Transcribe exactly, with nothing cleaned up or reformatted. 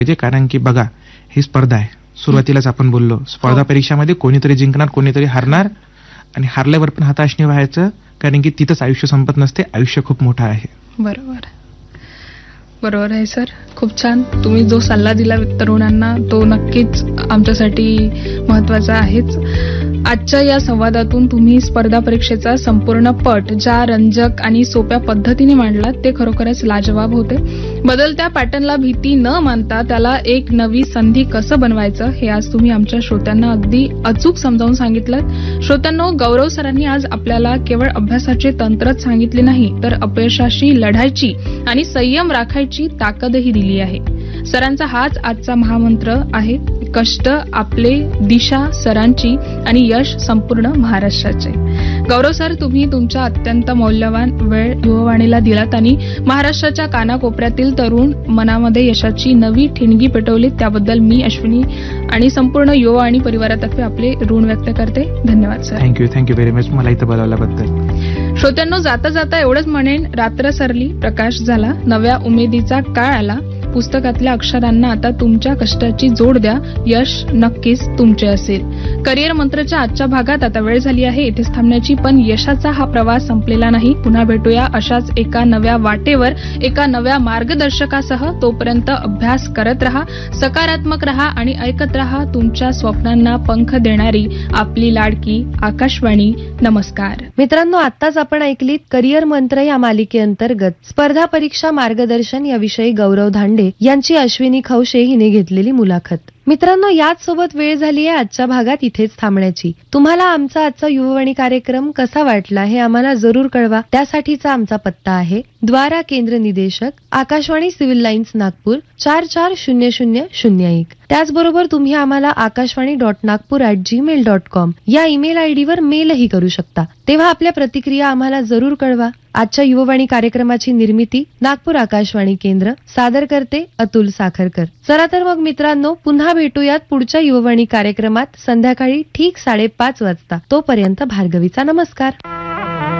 पाहिजे, कारण की बघा ही स्पर्धा आहे. सुरुवातीलाच आपण बोललो स्पर्धा परीक्षामध्ये कोणीतरी जिंकणार कोणीतरी हारणार, आणि हारल्यावर पण हताश नाही व्हायचं, कारण की तिथंच आयुष्य संपत नसते, आयुष्य खूप मोठं आहे. बरोबर बरोबर आहे सर. खूप छान. तुम्ही जो सल्ला दिला तरुणांना तो नक्कीच आमच्यासाठी महत्वाचा आहेच. आजच्या या संवादातून तुम्ही स्पर्धा परीक्षेचा संपूर्ण पट ज्या रंजक आणि सोप्या पद्धतीने मांडलात ते खरोखरच लाजवाब होते. बदलत्या पॅटर्नला भीती न मानता त्याला एक नवी संधी कसं बनवायचं हे आज तुम्ही आमच्या श्रोत्यांना अगदी अचूक समजावून सांगितलं. श्रोत्यांनो, गौरव सरांनी आज आपल्याला केवळ अभ्यासाचे तंत्रच सांगितले नाही, तर अपयशाशी लढायची आणि संयम राखायची ताकदही दिली आहे. सरांचा हाच आजचा महामंत्र आहे. कष्ट आपले, दिशा सरांची आणि यश संपूर्ण महाराष्ट्राचे. गौरव सर, तुम्ही तुमच्या अत्यंत मौल्यवान वेळ युववाणीला दिलात आणि महाराष्ट्राच्या कानाकोपऱ्यातील तरुण मनामध्ये यशाची नवी ठिणगी पेटवलीत. त्याबद्दल मी अश्विनी आणि संपूर्ण युववाणी परिवारातर्फे आपले ऋण व्यक्त करते. धन्यवाद sir. Thank you thank you very much मला इथं बोलावल्याबद्दल. श्रोत्यांनो, जाता जाता एवढंच म्हणेन, रात्र सरली, प्रकाश झाला, नव्या उमेदीचा काळ आला. पुस्तकातल्या अक्षरांना आता तुमच्या कष्टाची जोड द्या, यश नक्कीच तुमचे असेल. करिअर मंत्रच्या आजच्या भागात आता वेळ झाली आहे इथेच थांबण्याची, पण यशाचा हा प्रवास संपलेला नाही. पुन्हा भेटूया अशाच एका नव्या वाटेवर, एका नव्या मार्गदर्शकासह. तोपर्यंत अभ्यास करत रहा, सकारात्मक रहा आणि ऐकत रहा तुमच्या स्वप्नांना पंख देणारी आपली लाडकी आकाशवाणी. नमस्कार मित्रांनो, आताच आपण ऐकलीत करिअर मंत्र या मालिकेअंतर्गत स्पर्धा परीक्षा मार्गदर्शन याविषयी गौरव धांडे यांची अश्विनी खवशे हिने घेतलेली मुलाखत. मित्रांनो, याच सोबत वेळ झाली आहे आजच्या भागात इथेच थांबण्याची. तुम्हाला आमचा आजचा युववाणी कार्यक्रम कसा वाटला हे आम्हाला जरूर कळवा. त्यासाठीचा आमचा पत्ता आहे द्वारा केंद्र निदेशक, आकाशवाणी सिव्हिल लाईन्स, नागपूर चार चार शून्य शून्य शून्य एक. त्याचबरोबर तुम्ही आम्हाला Akashvani dot Nagpur at Gmail dot com या ईमेल आयडीवर मेलही करू शकता. तेव्हा आपल्या प्रतिक्रिया आम्हाला जरूर कळवा. आजच्या युववाणी कार्यक्रमाची निर्मिती नागपूर आकाशवाणी केंद्र, सादर करते अतुल साखरकर. चला तर मग मित्रांनो, पुन्हा भेटूयात पुढच्या युववाणी कार्यक्रमात संध्याकाळी ठीक साडेपाच वाजता. तोपर्यंत भार्गवीचा नमस्कार.